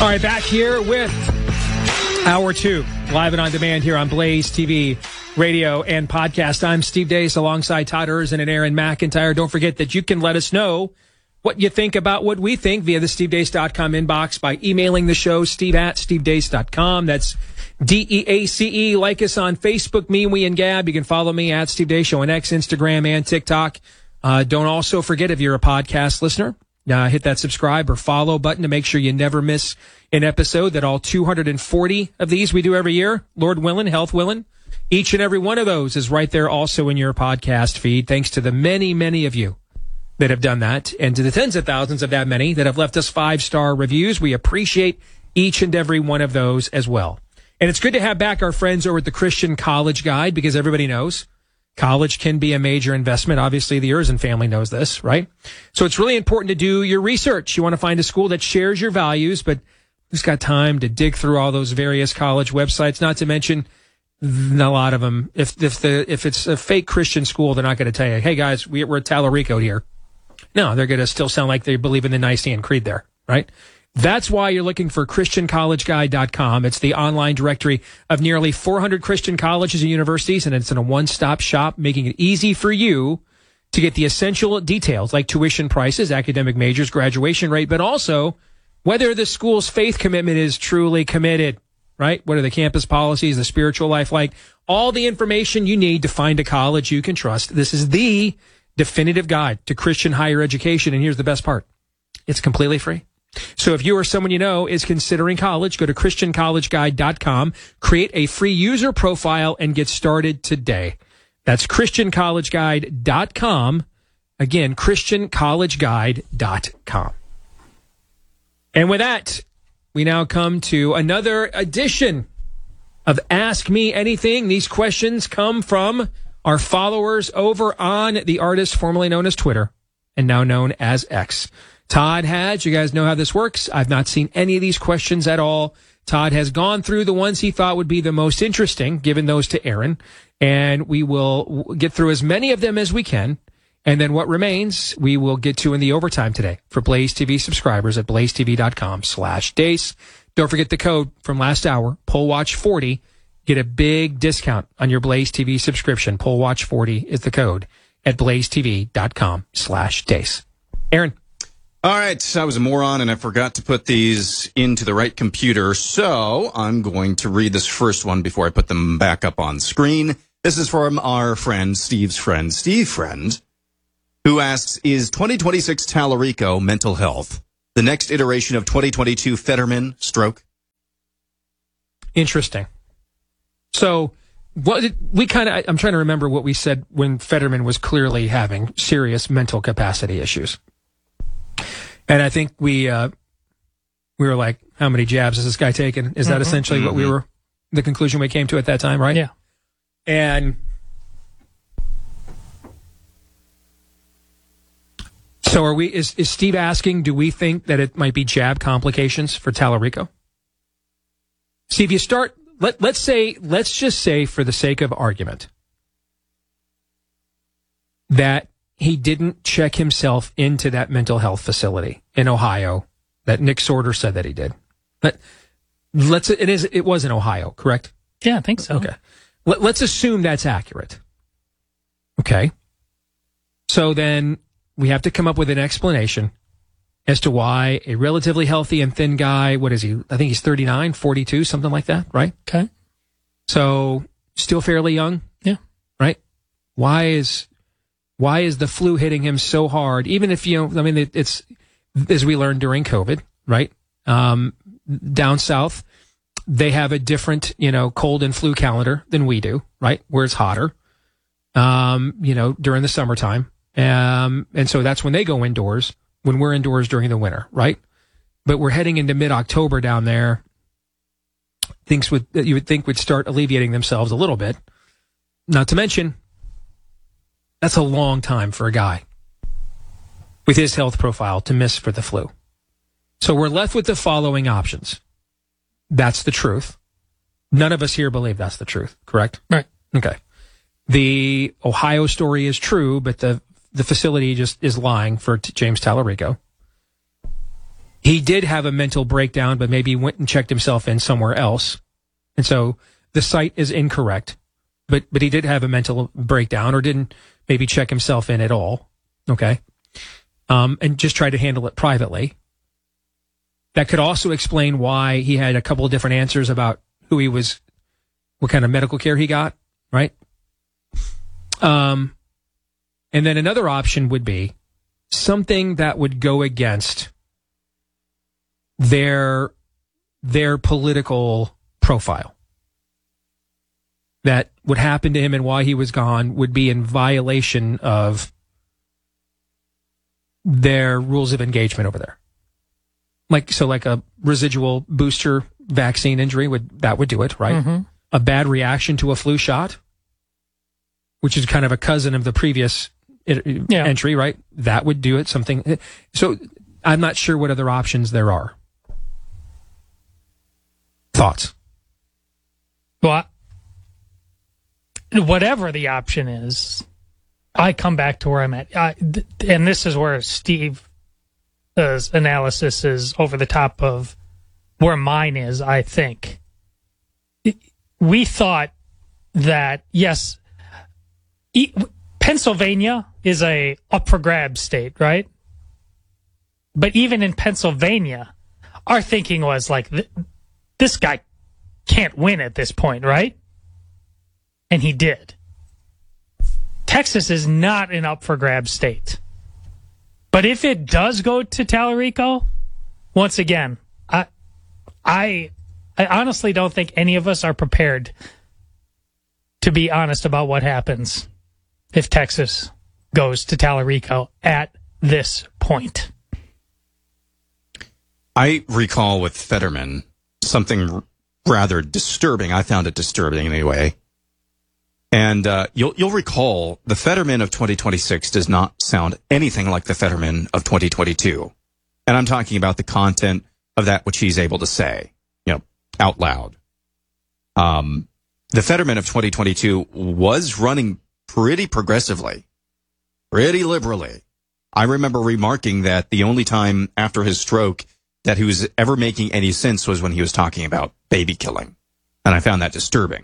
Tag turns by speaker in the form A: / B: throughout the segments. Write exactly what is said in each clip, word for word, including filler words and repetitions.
A: All right, back here with Hour two, live and on demand here on Blaze T V, radio, and podcast. I'm Steve Deace alongside Todd Erzen and Aaron McIntyre. Don't forget that you can let us know what you think about what we think via the steve deace dot com inbox by emailing the show, steve at steve deace dot com. That's D E A C E. Like us on Facebook, me, we, and Gab. You can follow me at Steve Deace Show on X, Instagram, and TikTok. Uh, don't also forget, if you're a podcast listener, Uh, hit that subscribe or follow button to make sure you never miss an episode. That all two hundred forty of these we do every year, Lord willing, health willing. Each and every one of those is right there also in your podcast feed. Thanks to the many, many of you that have done that, and to the tens of thousands of that many that have left us five-star reviews. We appreciate each and every one of those as well. And it's good to have back our friends over at the Christian College Guide, because everybody knows college can be a major investment. Obviously, the Erzen family knows this, right? So it's really important to do your research. You want to find a school that shares your values, but who's got time to dig through all those various college websites? Not to mention a lot of them. If if the if it's a fake Christian school, they're not going to tell you, "Hey guys, we, we're at Tallarico here." No, they're going to still sound like they believe in the Nicene Creed there, right? That's why you're looking for Christian College Guide dot com. It's the online directory of nearly four hundred Christian colleges and universities, and it's in a one-stop shop, making it easy for you to get the essential details like tuition prices, academic majors, graduation rate, but also whether the school's faith commitment is truly committed, right? What are the campus policies, the spiritual life like? All the information you need to find a college you can trust. This is the definitive guide to Christian higher education, and here's the best part. It's completely free. So if you or someone you know is considering college, go to Christian College Guide dot com, create a free user profile, and get started today. That's Christian College Guide dot com. Again, Christian College Guide dot com. And with that, we now come to another edition of Ask Me Anything. These questions come from our followers over on the artist formerly known as Twitter and now known as X. Todd has, you guys know how this works. I've not seen any of these questions at all. Todd has gone through the ones he thought would be the most interesting, given those to Aaron, and we will get through as many of them as we can. And then what remains, we will get to in the overtime today for Blaze T V subscribers at blaze t v dot com slash dace. Don't forget the code from last hour, Poll Watch forty. Get a big discount on your Blaze T V subscription. Poll Watch forty is the code at blaze t v dot com slash dace. Aaron.
B: All right, I was a moron and I forgot to put these into the right computer, so I'm going to read this first one before I put them back up on screen. This is from our friend, Steve's friend, Steve Friend, who asks, is twenty twenty-six Tallarico mental health the next iteration of twenty twenty-two Fetterman stroke?
A: Interesting. So what did we kind of, I'm trying to remember what we said when Fetterman was clearly having serious mental capacity issues. And I think we uh, we were like, how many jabs has this guy taken? Is that mm-hmm. essentially mm-hmm. what we were, the conclusion we came to at that time, right?
C: Yeah.
A: And so are we, is, is Steve asking, do we think that it might be jab complications for Tallarico? Steve, you start, let, let's say, let's just say for the sake of argument that he didn't check himself into that mental health facility in Ohio that Nick Sorter said that he did. But let's, it is, it was in Ohio, correct?
C: Yeah, I think so.
A: Okay. Let, let's assume that's accurate. Okay. So then we have to come up with an explanation as to why a relatively healthy and thin guy, what is he? I think he's thirty-nine, forty-two, something like that, right?
C: Okay.
A: So still fairly young.
C: Yeah.
A: Right? Why is, Why is the flu hitting him so hard? Even if, you know, I mean, it, it's, as we learned during COVID, right? Um, down south, they have a different, you know, cold and flu calendar than we do, right? Where it's hotter, um, you know, during the summertime. Um, and so that's when they go indoors, when we're indoors during the winter, right? But we're heading into mid-October down there. Things would, you would think would start alleviating themselves a little bit. Not to mention, that's a long time for a guy with his health profile to miss for the flu. So we're left with the following options. That's the truth. None of us here believe that's the truth, correct?
C: Right.
A: Okay. The Ohio story is true, but the, the facility just is lying for t- James Tallarico. he did have a mental breakdown, but maybe he went and checked himself in somewhere else. And so the site is incorrect, but, but he did have a mental breakdown or didn't maybe check himself in at all. Okay. Um, and just tried to handle it privately. That could also explain why he had a couple of different answers about who he was, what kind of medical care he got, right? Um, and then another option would be something that would go against their their political profile. That would happen to him and why he was gone would be in violation of their rules of engagement over there. Like, so like a residual booster vaccine injury would, that would do it, right? Mm-hmm. A bad reaction to a flu shot, which is kind of a cousin of the previous yeah. entry, right? That would do it. Something. So I'm not sure what other options there are. Thoughts?
C: Well, whatever the option is, I come back to where I'm at. I, th- and this is where Steve's analysis is over the top of where mine is, I think. We thought that, yes, e- Pennsylvania is a up for grabs state, right? But even in Pennsylvania, our thinking was like, th- this guy can't win at this point, right? And he did. Texas is not an up for grabs state. But if it does go to Tallarico, once again, I, I, I honestly don't think any of us are prepared to be honest about what happens if Texas goes to Tallarico at this point.
B: I recall with Fetterman something rather disturbing. I found it disturbing anyway. And uh, you'll you'll recall the Fetterman of twenty twenty-six does not sound anything like the Fetterman of twenty twenty-two. And I'm talking about the content of that which he's able to say, you know, out loud. Um, the Fetterman of twenty twenty-two was running pretty progressively, pretty liberally. I remember remarking that the only time after his stroke that he was ever making any sense was when he was talking about baby killing. And I found that disturbing.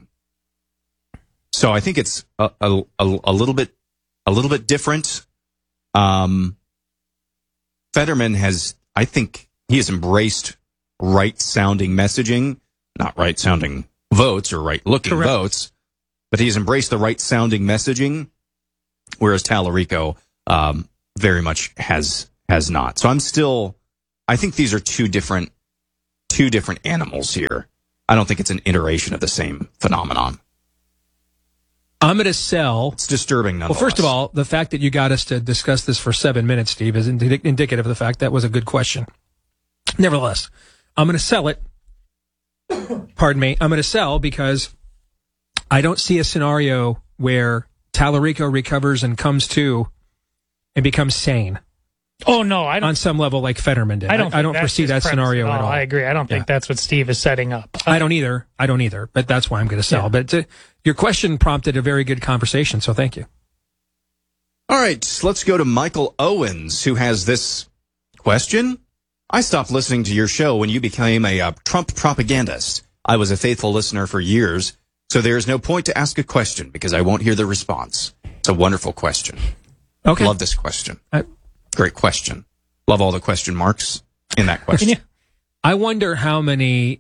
B: So I think it's a, a, a little bit, a little bit different. Um, Fetterman has, I think he has embraced right sounding messaging, not right sounding votes or right looking Correct. votes, but he's embraced the right sounding messaging. Whereas Tallarico, um, very much has, has not. So I'm still, I think these are two different, two different animals here. I don't think it's an iteration of the same phenomenon.
A: I'm going to sell.
B: It's disturbing, nonetheless.
A: Well, first of all, the fact that you got us to discuss this for seven minutes, Steve, is indi- indicative of the fact that was a good question. Nevertheless, I'm going to sell it. Pardon me. I'm going to sell because I don't see a scenario where Tallarico recovers and comes to and becomes sane.
C: Oh, no. I don't,
A: on some level like Fetterman did.
C: I don't,
A: I, I don't foresee that scenario at all. at all.
C: I agree. I don't think yeah. that's what Steve is setting up.
A: I don't either. I don't either. But that's why I'm going to sell. Yeah. But uh, your question prompted a very good conversation, so thank you.
B: All right. Let's go to Michael Owens, who has this question. I stopped listening to your show when you became a uh, Trump propagandist. I was a faithful listener for years, so there is no point to ask a question because I won't hear the response. It's a wonderful question.
A: Okay.
B: Love this question.
A: I-
B: Great question. Love all the question marks in that question.
A: I wonder how many,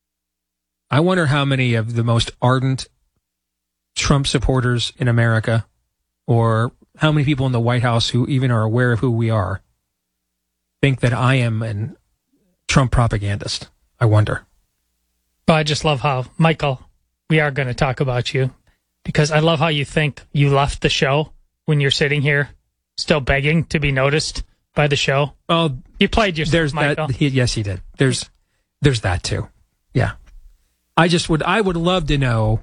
A: I wonder how many of the most ardent Trump supporters in America, or how many people in the White House who even are aware of who we are, think that I am a Trump propagandist. I wonder.
C: Well, I just love how, Michael, we are going to talk about you, because I love how you think you left the show when you're sitting here still begging to be noticed by the show.
A: Well,
C: you played yourself,
A: there's
C: Michael.
A: That, he, yes, he did. There's, there's that too. Yeah. I just would, I would love to know,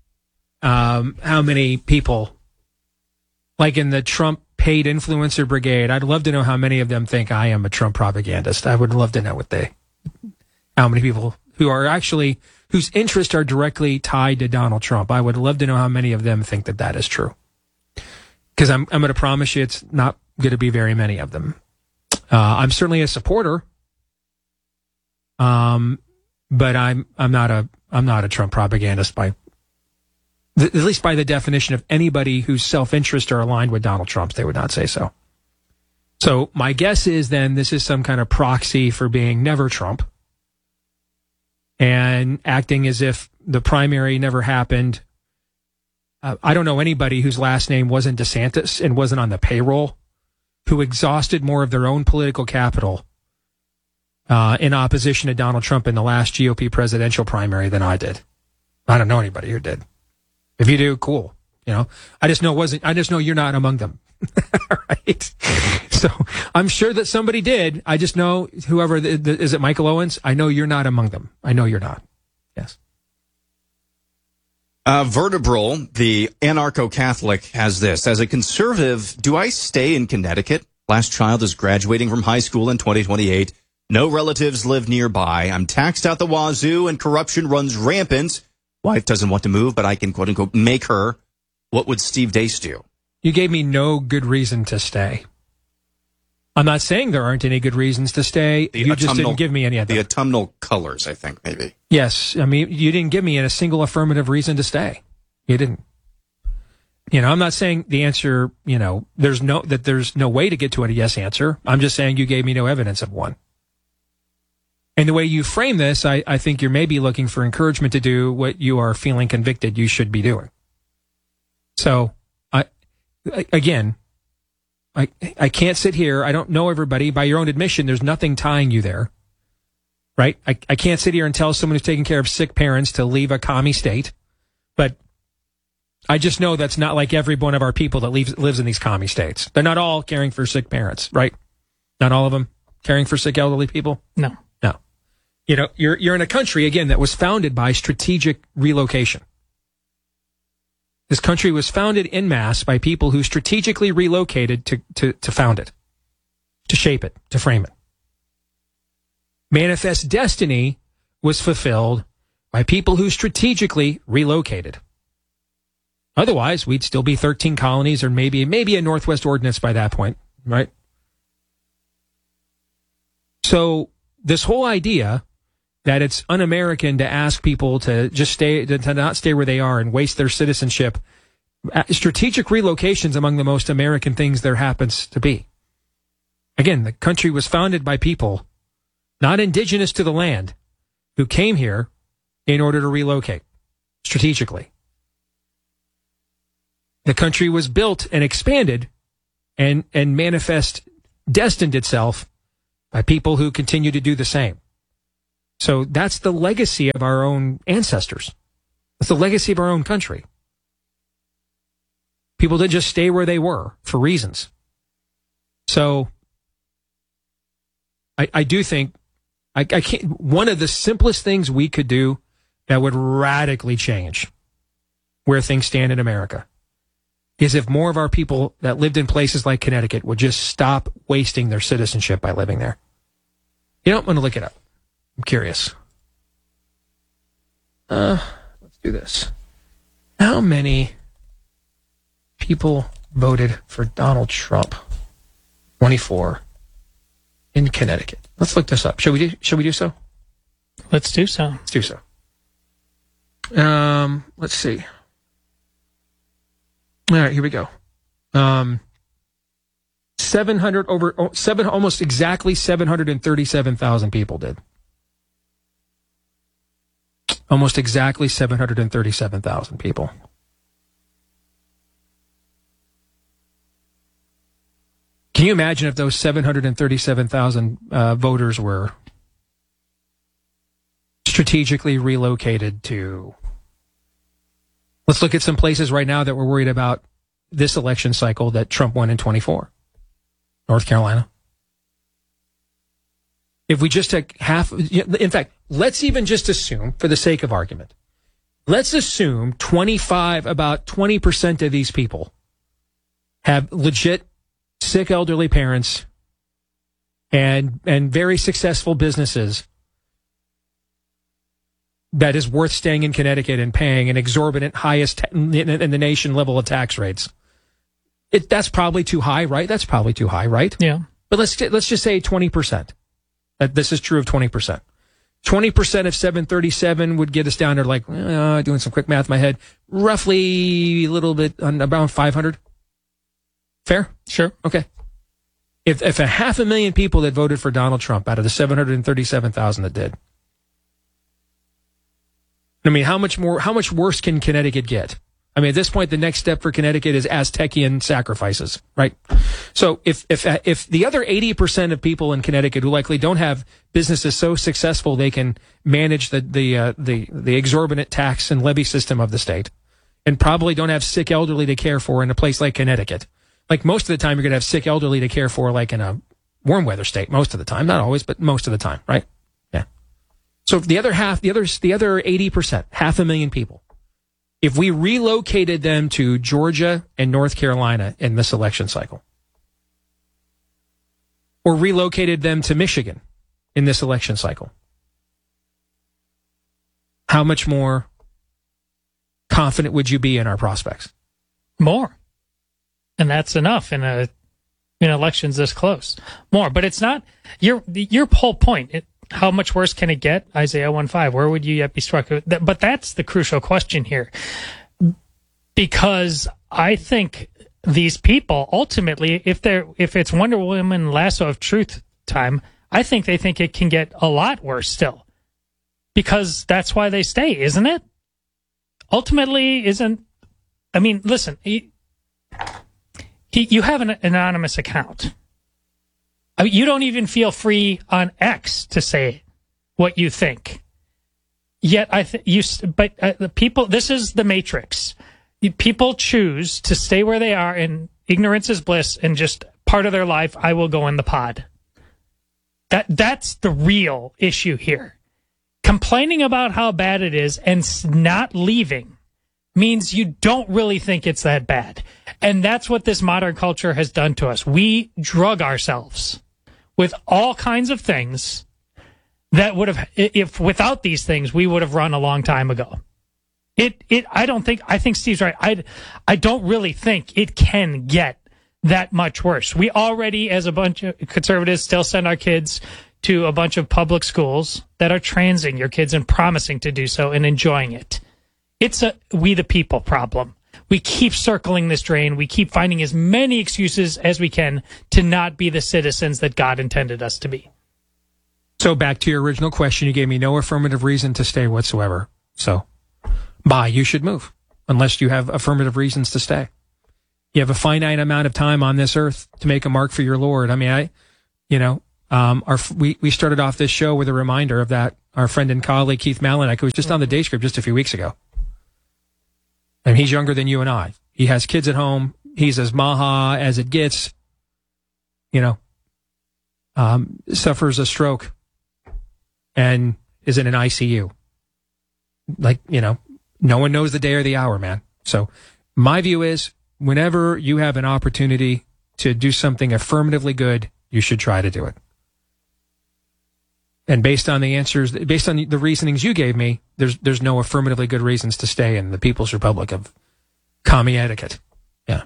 A: um, how many people, like in the Trump paid influencer brigade, I'd love to know how many of them think I am a Trump propagandist. I would love to know what they, how many people who are actually, whose interests are directly tied to Donald Trump. I would love to know how many of them think that that is true. Because I'm, I'm going to promise you it's not going to be very many of them. Uh, I'm certainly a supporter Um, but I'm I'm not a I'm not a Trump propagandist by at least by the definition of anybody whose self-interest are aligned with Donald Trump's. They would not say so. So my guess is then this is some kind of proxy for being never Trump and acting as if the primary never happened. Uh, I don't know anybody whose last name wasn't DeSantis and wasn't on the payroll who exhausted more of their own political capital uh, in opposition to Donald Trump in the last G O P presidential primary than I did. I don't know anybody who did. If you do, cool. You know, I just know it wasn't. I just know you're not among them. Right? So I'm sure that somebody did. I just know whoever the, the, is it Michael Owens? I know you're not among them. I know you're not. Yes.
B: Uh, Vertebral, the anarcho-Catholic, has this. As a conservative, do I stay in Connecticut? Last child is graduating from high school in twenty twenty-eight. No relatives live nearby. I'm taxed out the wazoo and corruption runs rampant. Wife doesn't want to move, but I can, quote unquote, make her. What would Steve Deace do?
A: You gave me no good reason to stay. I'm not saying there aren't any good reasons to stay.
B: The
A: you just
B: autumnal,
A: didn't give me any of them.
B: The autumnal colors, I think, maybe.
A: Yes. I mean, you didn't give me a single affirmative reason to stay. You didn't. You know, I'm not saying the answer, you know, there's no, that there's no way to get to a yes answer. I'm just saying you gave me no evidence of one. And the way you frame this, I, I think you're maybe looking for encouragement to do what you are feeling convicted you should be doing. So, I, again, I I can't sit here. I don't know everybody. By your own admission, there's nothing tying you there, right? I, I can't sit here and tell someone who's taking care of sick parents to leave a commie state, but I just know that's not like every one of our people that leaves, lives in these commie states. They're not all caring for sick parents, right? Not all of them caring for sick elderly people?
C: No.
A: No. You know, you're you're in a country, again, that was founded by strategic relocation. This country was founded en masse by people who strategically relocated to, to, to found it, to shape it, to frame it. Manifest Destiny was fulfilled by people who strategically relocated. Otherwise, we'd still be thirteen colonies or maybe maybe a Northwest Ordinance by that point, right? So this whole idea that it's un-American to ask people to just stay, to, to not stay where they are and waste their citizenship. Strategic relocation's among the most American things there happens to be. Again, the country was founded by people not indigenous to the land who came here in order to relocate strategically. The country was built and expanded and, and manifest destined itself by people who continue to do the same. So that's the legacy of our own ancestors. That's the legacy of our own country. People didn't just stay where they were for reasons. So I, I do think I, I can't, one of the simplest things we could do that would radically change where things stand in America is if more of our people that lived in places like Connecticut would just stop wasting their citizenship by living there. You know, I'm going to look it up. I'm curious. Uh, let's do this. How many people voted for Donald Trump? twenty-four in Connecticut. Let's look this up. Shall we do? Shall we do so?
C: Let's do so.
A: Let's do so. Um, let's see. All right, here we go. Um, seven hundred over oh, seven, almost exactly seven hundred and thirty-seven thousand people did. Almost exactly seven hundred and thirty-seven thousand people. Can you imagine if those seven hundred and thirty-seven thousand uh, voters were strategically relocated to? Let's look at some places right now that we're worried about this election cycle that Trump won in twenty-four. North Carolina. If we just take half, in fact, let's even just assume, for the sake of argument, let's assume twenty-five, about twenty percent of these people have legit sick elderly parents and and very successful businesses that is worth staying in Connecticut and paying an exorbitant highest in, in the nation level of tax rates. It, that's probably too high, right? That's probably too high, right?
C: Yeah.
A: But let's let's just say twenty percent. That this is true of twenty percent. twenty percent of seven thirty-seven would get us down to like, uh, doing some quick math in my head, roughly a little bit on around five hundred. Fair?
C: Sure.
A: Okay. If if a half a million people that voted for Donald Trump out of the seven hundred thirty-seven thousand that did, I mean, how much more, how much worse can Connecticut get? I mean, at this point, the next step for Connecticut is Aztecian sacrifices, right? So if if if the other eighty percent of people in Connecticut who likely don't have businesses so successful they can manage the the uh, the the exorbitant tax and levy system of the state, and probably don't have sick elderly to care for in a place like Connecticut, like most of the time you're going to have sick elderly to care for, like in a warm weather state, most of the time, not always, but most of the time, right? Yeah. So the other half, the other the other eighty percent, half a million people, if we relocated them to Georgia and North Carolina in this election cycle, or relocated them to Michigan in this election cycle, how much more confident would you be in our prospects?
C: More. And that's enough in a in elections this close. More. But it's not your your whole point. It, how much worse can it get? Isaiah one five. Where would you yet be struck? But that's the crucial question here. Because I think these people ultimately, if they're if it's Wonder Woman lasso of truth time, I think they think it can get a lot worse still. Because that's why they stay, isn't it? Ultimately, isn't I mean, listen, he, he, you have an anonymous account. I mean, you don't even feel free on X to say what you think. Yet I think you, but uh, the people. This is the Matrix. People choose to stay where they are, and ignorance is bliss, and just part of their life. I will go in the pod. That that's the real issue here. Complaining about how bad it is and not leaving means you don't really think it's that bad. And that's what this modern culture has done to us. We drug ourselves with all kinds of things that would have, if without these things, we would have run a long time ago. It, it, I don't think, I think Steve's right. I, I don't really think it can get that much worse. We already, as a bunch of conservatives, still send our kids to a bunch of public schools that are transing your kids and promising to do so and enjoying it. It's a we the people problem. We keep circling this drain. We keep finding as many excuses as we can to not be the citizens that God intended us to be.
A: So back to your original question, you gave me no affirmative reason to stay whatsoever. So, bye, you should move, unless you have affirmative reasons to stay. You have a finite amount of time on this earth to make a mark for your Lord. I mean, I, you know, um, our we, we started off this show with a reminder of that. Our friend and colleague, Keith Malinak, who was just on the Day Script just a few weeks ago. And he's younger than you and I. He has kids at home. He's as maha as it gets. You know, um, suffers a stroke and is in an I C U. Like, you know, no one knows the day or the hour, man. So my view is whenever you have an opportunity to do something affirmatively good, you should try to do it. And based on the answers, based on the reasonings you gave me, there's there's no affirmatively good reasons to stay in the People's Republic of Commie Etiquette. Yeah.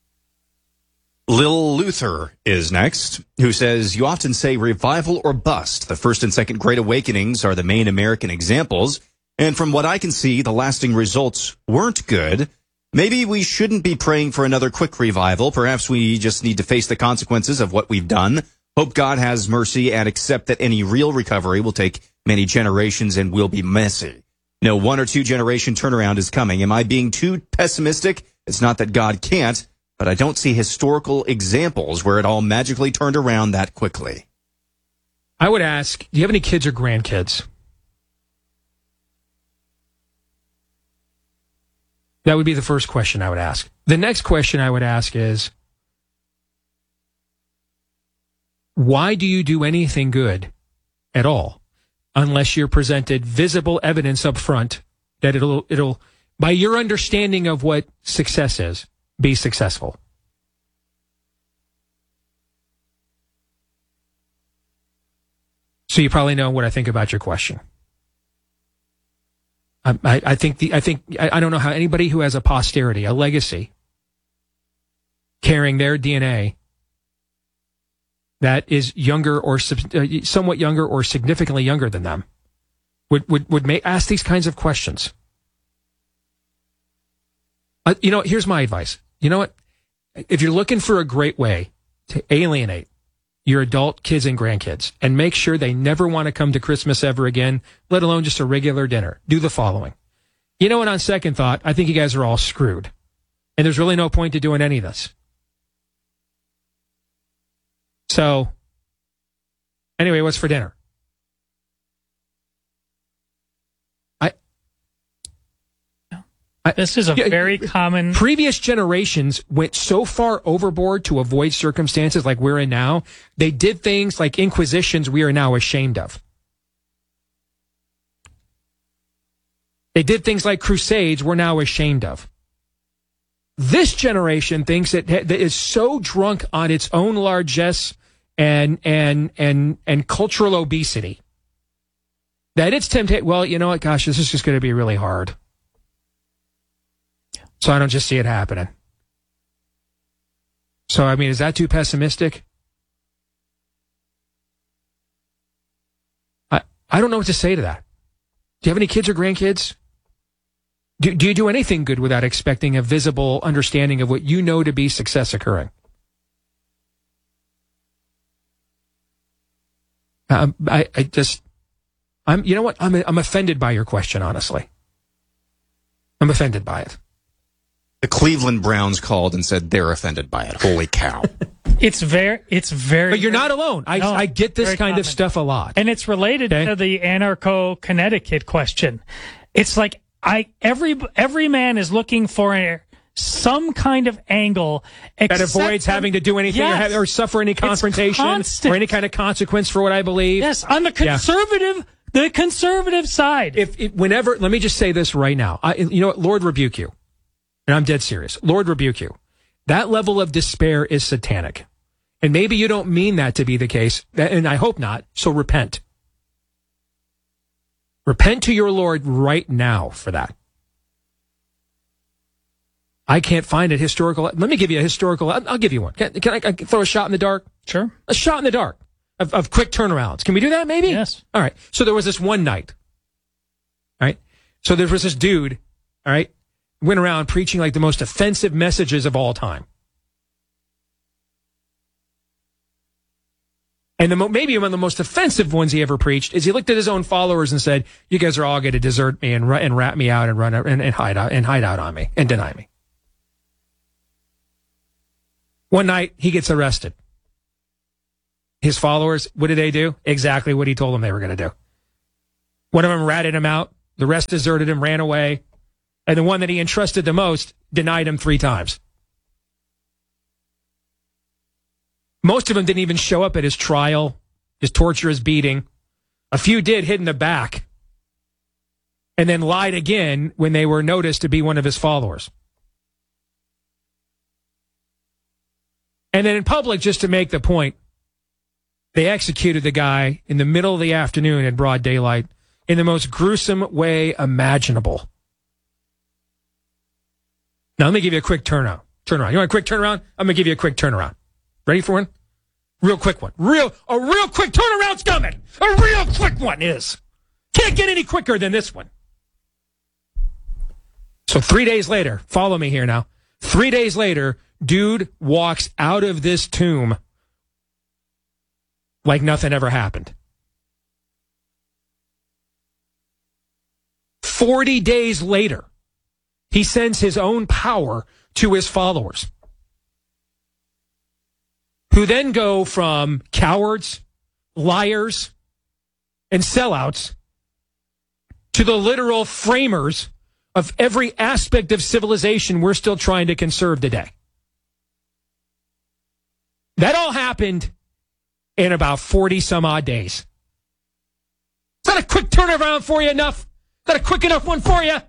B: Lil Luther is next, who says, you often say revival or bust. The first and second Great Awakenings are the main American examples. And from what I can see, the lasting results weren't good. Maybe we shouldn't be praying for another quick revival. Perhaps we just need to face the consequences of what we've done. Hope God has mercy and accept that any real recovery will take many generations and will be messy. No one or two generation turnaround is coming. Am I being too pessimistic? It's not that God can't, but I don't see historical examples where it all magically turned around that quickly.
A: I would ask, do you have any kids or grandkids? That would be the first question I would ask. The next question I would ask is, why do you do anything good at all unless you're presented visible evidence up front that it'll, it'll, by your understanding of what success is, be successful? So you probably know what I think about your question. I, I, I think the I think I, I don't know how anybody who has a posterity, a legacy, carrying their D N A that is younger or uh, somewhat younger or significantly younger than them, would would would make, ask these kinds of questions. Uh, you know, here's my advice. You know what? If you're looking for a great way to alienate your adult kids and grandkids and make sure they never want to come to Christmas ever again, let alone just a regular dinner, do the following. You know what? On second thought, I think you guys are all screwed. And there's really no point to doing any of this. So, anyway, what's for dinner? I, I
C: This is a
A: yeah,
C: very common...
A: Previous generations went so far overboard to avoid circumstances like we're in now. They did things like inquisitions we are now ashamed of. They did things like crusades we're now ashamed of. This generation thinks that, that is so drunk on its own largesse and and and and cultural obesity that it's tempted. Well, you know what? Gosh, this is just going to be really hard. So I don't just see it happening. So I mean, is that too pessimistic? I I don't know what to say to that. Do you have any kids or grandkids? Do, do you do anything good without expecting a visible understanding of what you know to be success occurring? Um, I, I just, I'm, you know what? I'm, I'm offended by your question, honestly. I'm offended by it.
B: The Cleveland Browns called and said they're offended by it. Holy cow.
C: It's very, it's very...
A: But you're not alone. I,
C: no,
A: I get this kind
C: common.
A: of stuff a lot.
C: And it's related
A: okay?
C: to the anarcho-Connecticut question. It's like, I every every man is looking for a, some kind of angle
A: that avoids having to do anything
C: yes,
A: or, have, or suffer any confrontation or any kind of consequence for what I believe.
C: Yes, on the conservative, yeah. the conservative side.
A: If, if whenever, let me just say this right now. I, you know what? Lord rebuke you. And I'm dead serious. Lord rebuke you. That level of despair is satanic. And maybe you don't mean that to be the case, and I hope not, so repent. Repent to your Lord right now for that. I can't find a historical... Let me give you a historical... I'll, I'll give you one. Can, can I, I throw a shot in the dark?
C: Sure.
A: A shot in the dark of, of quick turnarounds. Can we do that, maybe?
C: Yes.
A: All right. So there was this one night. All right. So there was this dude, all right, went around preaching like the most offensive messages of all time. And the mo- maybe one of the most offensive ones he ever preached is he looked at his own followers and said, "You guys are all going to desert me and, and rat me out and run and, and hide out and hide out on me and deny me." One night he gets arrested. His followers, what did they do? Exactly what he told them they were going to do. One of them ratted him out. The rest deserted him, ran away, and the one that he entrusted the most denied him three times. Most of them didn't even show up at his trial, his torture, his beating. A few did, hid in the back, and then lied again when they were noticed to be one of his followers. And then in public, just to make the point, they executed the guy in the middle of the afternoon in broad daylight in the most gruesome way imaginable. Now, let me give you a quick turnaround. Turnaround. You want a quick turnaround? I'm going to give you a quick turnaround. Ready for one? Real quick one. Real, a real quick turnaround's coming. A real quick one is. Can't get any quicker than this one. So three days later, follow me here now. Three days later, dude walks out of this tomb like nothing ever happened. Forty days later, he sends his own power to his followers, who then go from cowards, liars, and sellouts to the literal framers of every aspect of civilization we're still trying to conserve today. That all happened in about forty some odd days. Is that a quick turnaround for you enough? Is that a quick enough one for you?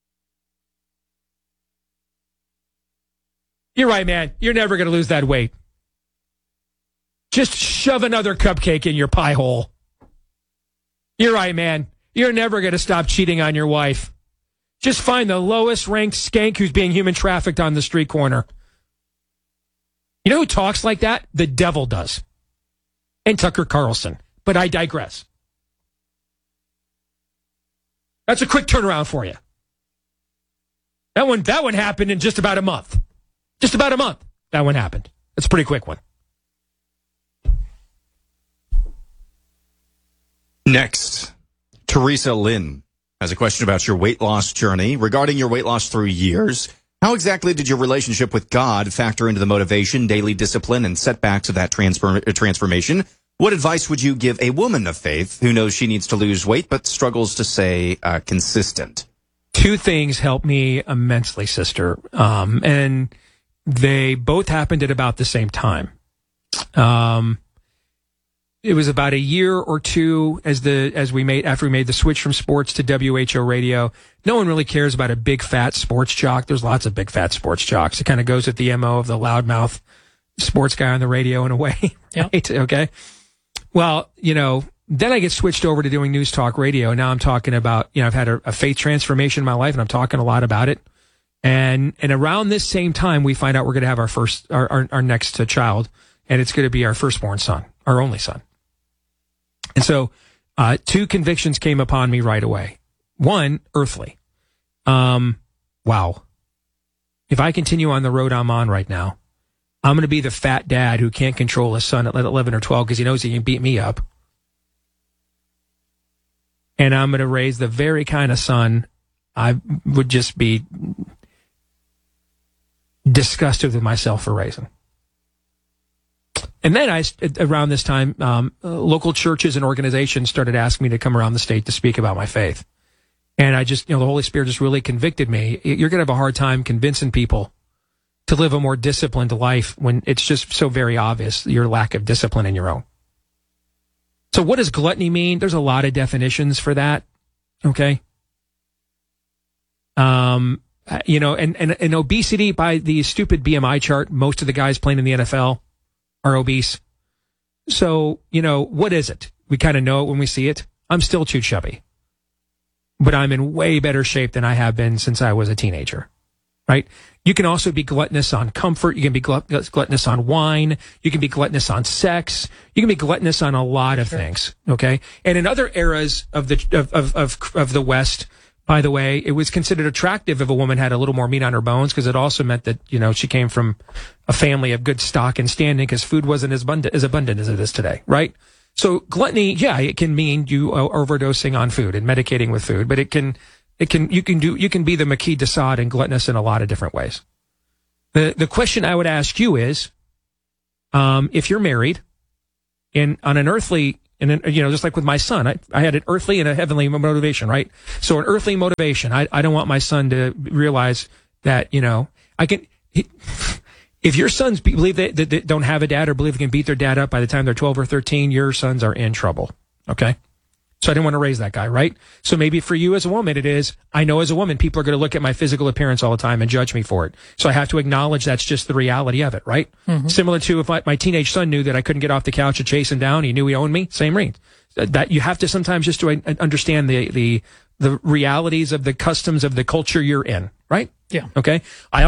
A: You're right, man. You're never going to lose that weight. Just shove another cupcake in your pie hole. You're right, man. You're never going to stop cheating on your wife. Just find the lowest ranked skank who's being human trafficked on the street corner. You know who talks like that? The devil does. And Tucker Carlson. But I digress. That's a quick turnaround for you. That one, that one happened in just about a month. Just about a month. That one happened. That's a pretty quick one.
B: Next, Teresa Lynn has a question about your weight loss journey. Regarding your weight loss through years, how exactly did your relationship with God factor into the motivation, daily discipline, and setbacks of that transfer- transformation? What advice would you give a woman of faith who knows she needs to lose weight but struggles to stay uh, consistent?
A: Two things helped me immensely, sister, um, and they both happened at about the same time. Um, it was about a year or two as the as we made after we made the switch from sports to W H O radio. No one really cares about a big fat sports jock. There's lots of big fat sports jocks. It kind of goes with the M O of the loudmouth sports guy on the radio in a way, right? Yep. Okay. Well, you know, then I get switched over to doing news talk radio. Now I'm talking about, you know, I've had a, a faith transformation in my life, and I'm talking a lot about it. And and around this same time, we find out we're going to have our first, our, our, our next uh, child, and it's going to be our firstborn son, our only son. And so uh, two convictions came upon me right away. One, earthly. Um, wow. If I continue on the road I'm on right now, I'm going to be the fat dad who can't control his son at eleven or twelve because he knows he can beat me up. And I'm going to raise the very kind of son I would just be disgusted with myself for raising. And then I, around this time, um, uh, local churches and organizations started asking me to come around the state to speak about my faith. And I just, you know, the Holy Spirit just really convicted me. You're going to have a hard time convincing people to live a more disciplined life when it's just so very obvious your lack of discipline in your own. So what does gluttony mean? There's a lot of definitions for that. Okay. Um, you know, and, and, and obesity by the stupid B M I chart, most of the guys playing in the N F L are obese. So, you know, what is it? We kind of know it when we see it. I'm still too chubby, but I'm in way better shape than I have been since I was a teenager, right? You can also be gluttonous on comfort. You can be glut- gluttonous on wine. You can be gluttonous on sex. You can be gluttonous on a lot of sure. things. Okay. And in other eras of the, of, of, of, of the West, by the way, it was considered attractive if a woman had a little more meat on her bones because it also meant that, you know, she came from a family of good stock and standing because food wasn't as abundant, as abundant as it is today, right? So gluttony, yeah, it can mean you are overdosing on food and medicating with food, but it can, it can, you can do, you can be the Marquis de Sade and gluttonous in a lot of different ways. The, the question I would ask you is, um, if you're married and on an earthly, and, you know, just like with my son, I, I had an earthly and a heavenly motivation, right? So an earthly motivation, I, I don't want my son to realize that, you know, I can, he, if your sons believe that, that they don't have a dad or believe they can beat their dad up by the time they're twelve or thirteen, your sons are in trouble. Okay. So I didn't want to raise that guy, right? So maybe for you as a woman, it is, I know as a woman, people are going to look at my physical appearance all the time and judge me for it. So I have to acknowledge that's just the reality of it, right? Mm-hmm. Similar to if I, my teenage son knew that I couldn't get off the couch to chase him down, he knew he owned me, same ring. That you have to sometimes just to understand the, the, the realities of the customs of the culture you're in, right?
C: Yeah.
A: Okay. I